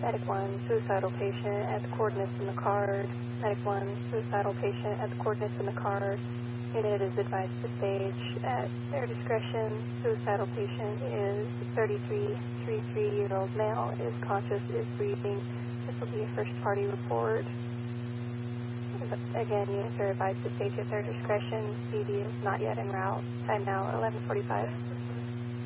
Medic 1, suicidal patient at the coordinates in the card. Medic 1, suicidal patient at the coordinates in the card. Unit is advised to stage at their discretion. Suicidal patient is 33-year-old male, is conscious, is breathing. This will be a first party report. Again, units are advised to stage at their discretion. CD is not yet en route. Time now 11:45.